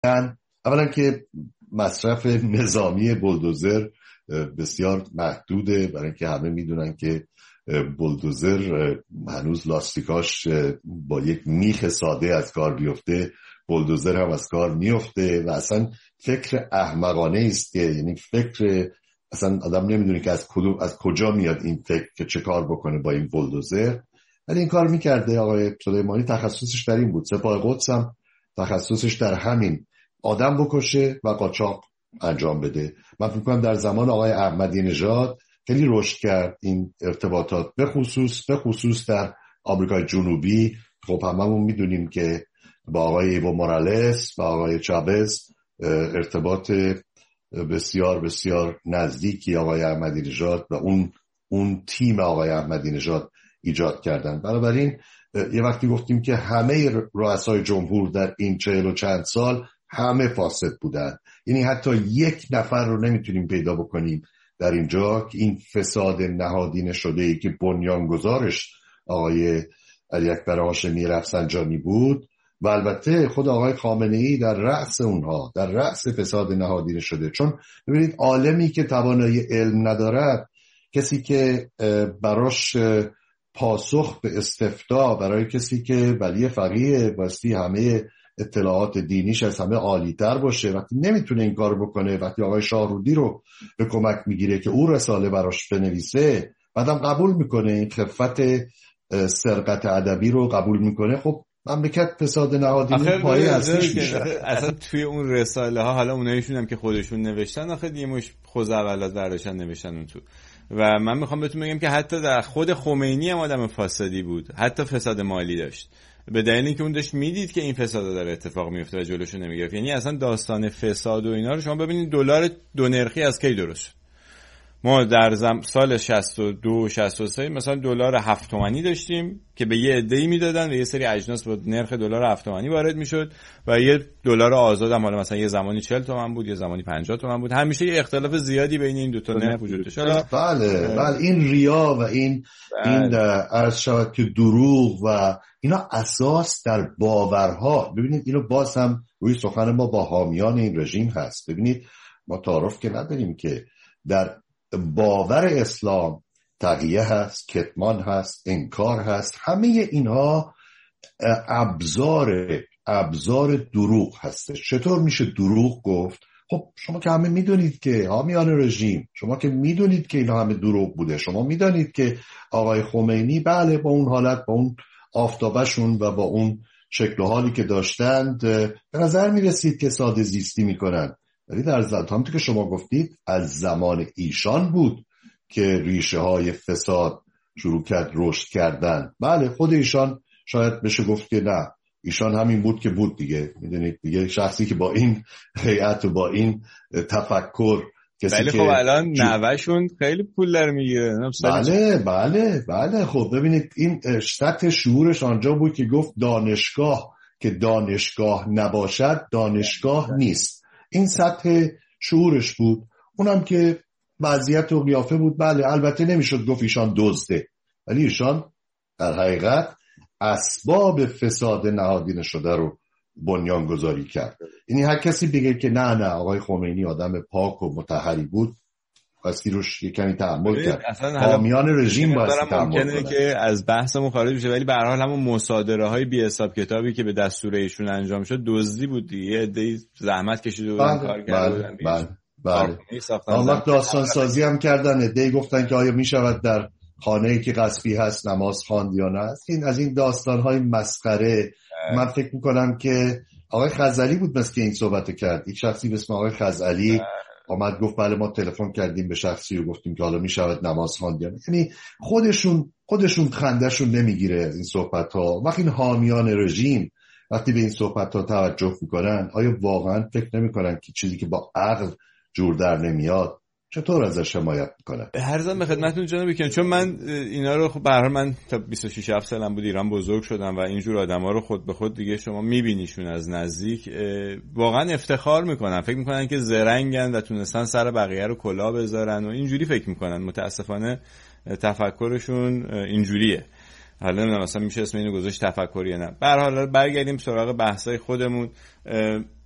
اولا که مصرف نظامی بولدوزر بسیار محدوده، برای اینکه همه میدونن که بولدوزر هنوز لاستیکاش با یک میخ ساده از کار بیفته، بولدوزر هم از کار میفته و اصلا فکر احمقانه است که، یعنی فکر اصلا آدم نمیدونه که از کجا میاد این فکر که چه کار بکنه با این بولدوزر. ولی این کار میکرده. آقای سلیمانی تخصصش در این بود. سپاه قدس هم تخصصش در همین آدم بکشه و قاچاق انجام بده. من فکر کنم در زمان آقای احمدی نژاد خیلی رشد کرد این ارتباطات، به خصوص در آمریکای جنوبی. خب هممون میدونیم که با آقای ایو مورالس و آقای چاوز ارتباط بسیار بسیار نزدیکی آقای احمدی نژاد و اون تیم آقای احمدی نژاد ایجاد کردن. بنابراین یه وقتی گفتیم که همه رؤسای جمهور در این 40 و چند سال همه فاسد بودن، یعنی حتی یک نفر رو نمیتونیم پیدا بکنیم در اینجا که این فساد نهادینه شده ای که بنیانگذارش آقای علی اکبر هاشمی رفسنجانی بود و البته خود آقای خامنه‌ای در رأس اونها، در رأس فساد نهادینه شده. چون ببینید عالمی که توانایی علم ندارد، کسی که براش پاسخ به استفتاء برای کسی که ولی فقیه واسه همه اطلاعات دینیش از همه عالی‌تر باشه، وقتی نمیتونه این کار بکنه، وقتی آقای شاهرودی رو به کمک میگیره که او رساله براش بنویسه، بعدم قبول میکنه این خفت سرقت ادبی رو قبول میکنه، خب مملکت فساد نهادینه پایه اصلیش میشه. اصلا توی اون رساله ها، حالا اونایشون هم که خودشون نوشتن، آخه یه مش خوزعبلات برداشتن نوشتن اون تو. و من میخوام بهتون بگم که حتی در خود خمینی هم آدم فاسدی بود، حتی فساد مالی داشت، به دلیل اینکه اون داشت میدید که این فساد داره اتفاق میفته و جلوشو نمیگرفت. یعنی اصلا داستان فساد و اینا رو شما ببینید دلار دو نرخی از کی درست. ما در سال 62 63 مثلا دلار 7 تومانی داشتیم که به یه عده‌ای میدادن و یه سری اجناس با نرخ دلار 7 تومانی وارد میشد و یه دلار آزاد هم حالا مثلا یه زمانی 40 تومن بود، یه زمانی 50 تومن بود. همیشه یه اختلاف زیادی بین این دو تا نرخ وجود داشت. بله این ریا و این عرض شود که دروغ و اینا اساس در باورها. ببینید اینو باز هم روی سخن ما با حامیان این رژیم هست. ببینید ما تعارف که نداریم که در باور اسلام تقیه هست، کتمان هست، انکار هست، همه اینها ابزار دروغ هستش. چطور میشه دروغ گفت؟ خب شما که همه میدونید که حامیان رژیم، شما که میدونید که اینا همه دروغ بوده، شما میدونید که آقای خمینی بله با اون حالت، با اون آفتابشون و با اون شکل و حالی که داشتند به نظر میرسید که ساده زیستی میکنن، ولی در زمان که شما گفتید از زمان ایشان بود که ریشه های فساد شروع کرد رشد کردن. بله خود ایشان شاید بشه گفت که نه، ایشان همین بود که بود دیگه. میدونید دیگه شخصی که با این هیئت و با این تفکر کسی بله که خب الان نوهشون خیلی پول در میگیره. بله خب ببینید این سطح شعورش آنجا بود که گفت دانشگاه که دانشگاه نباشد دانشگاه نیست. این سطح شعورش بود. اونم که وضعیت و قیافه بود. بله البته نمیشد گفت ایشان دزده، ولی ایشان در حقیقت اسباب فساد نهادینه شده رو بنیان گذاری کرد. یعنی هر کسی بگه که نه آقای خمینی آدم پاک و مطهری بود، واسه روش کمی تحمل کرد. حامیان رژیم واسه تحمل کرد. ممکنه که از بحثمون خارج بشه، ولی به هر حال همون مصادره های بی حساب کتابی که به دستور ایشون انجام شد دزدی بود دیگه. عده‌ای زحمت کشیده بودن کار کردن. بله. اما داستان سازی هم کردن. عده‌ای گفتن که آیا میشود در خانه‌ای که غصبی هست نماز خواند یا نه. این از این داستان‌های مسخره. من فکر می‌کنم که آقای خزعلی بود مثل که این صحبت کرد. یک شخصی به اسم آقای خزعلی آمد گفت بله ما تلفن کردیم به شخصی و گفتیم که حالا میشود نماز خواند یا نه. یعنی خودشون خندهشون نمیگیره از این صحبت‌ها. وقتی این حامیان رژیم وقتی به این صحبت‌ها توجه می‌کنن، آیا واقعا فکر نمی‌کنن که چیزی که با عقل جور در نمیاد چطور ازش حمایت میکنه؟ هر زمان به خدمتتون جناب بیکن، چون من اینا رو خب به هر حال من تا 26 7 سالم بود ایران بزرگ شدم و اینجور آدما رو خود به خود دیگه شما میبینیشون از نزدیک، واقعا افتخار میکنن، فکر میکنن که زرنگن و تونستن سر بقیه رو کلاه بذارن و اینجوری فکر میکنن. متاسفانه تفکرشون اینجوریه. حالا نمیدونم مثلا میشه اسم اینو گذاشت تفکری یا نه. به هر حال برگردیم سراغ بحثای خودمون.